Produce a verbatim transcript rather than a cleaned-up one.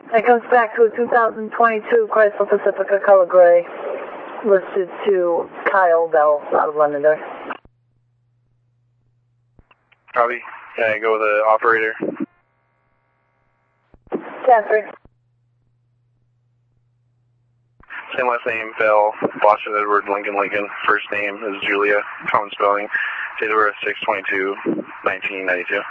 It comes back to a two thousand twenty-two Chrysler Pacifica color gray, listed to Kyle Bell out of Londonderry. Copy. Can I go with the operator? Catherine. Same last name, Bell, Boston Edward Lincoln Lincoln. First name is Julia, common spelling. Date of birth six twenty-two nineteen ninety-two.